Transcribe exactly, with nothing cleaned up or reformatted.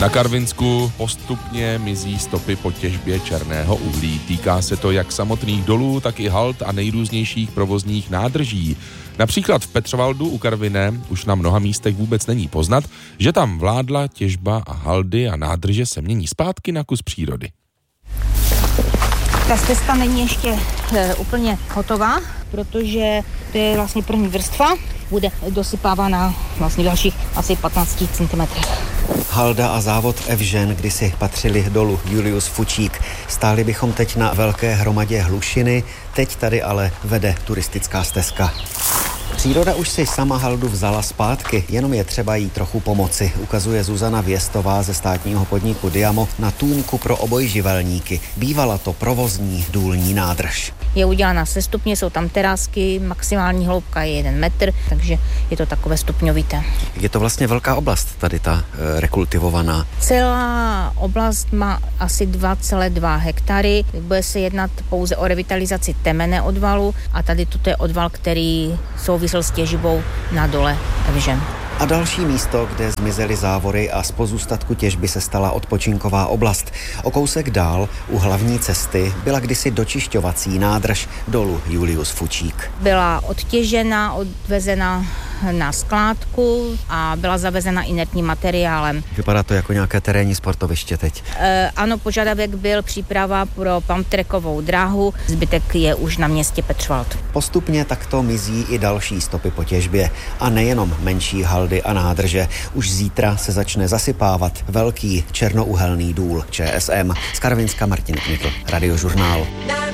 Na Karvinsku postupně mizí stopy po těžbě černého uhlí. Týká se to jak samotných dolů, tak i hald a nejrůznějších provozních nádrží. Například v Petřovaldu u Karviné už na mnoha místech vůbec není poznat, že tam vládla těžba a haldy a nádrže se mění zpátky na kus přírody. Ta stezka není ještě e, úplně hotová, protože to je vlastně první vrstva, bude dosypávána vlastně dalších asi patnáct centimetrů. Halda a závod Evžen kdysi patřili dolu Julius Fučík. Stáli bychom teď na velké hromadě hlušiny, teď tady ale vede turistická stezka. Příroda už si sama haldu vzala zpátky, jenom je třeba jí trochu pomoci, ukazuje Zuzana Věstová ze státního podniku Diamo na tůňku pro obojživelníky. Bývala to provozní důlní nádrž. Je udělána sestupně, jsou tam terásky, maximální hloubka je jeden metr, takže je to takové stupňovité. Je to vlastně velká oblast tady ta e, rekultivovaná. Celá oblast má asi dva celé dva hektary. Bude se jednat pouze o revitalizaci temene odvalu a tady toto je odval, který souvisel s těžbou na dole Evžen. A další místo, kde zmizely závory a z pozůstatku těžby se stala odpočinková oblast. O kousek dál, u hlavní cesty, byla kdysi dočišťovací nádrž dolu Julius Fučík. Byla odtěžena, odvezena na skládku a byla zavezena inertním materiálem. Vypadá to jako nějaké terénní sportoviště teď. E, ano, požadavek byl příprava pro pumptrackovou dráhu, zbytek je už na městě Petřovald. Postupně takto mizí i další stopy po těžbě a nejenom menší haldy a nádrže. Už zítra se začne zasypávat velký černouhelný důl ČSM. Z Karvinska Martin Kmitl, Radiožurnál.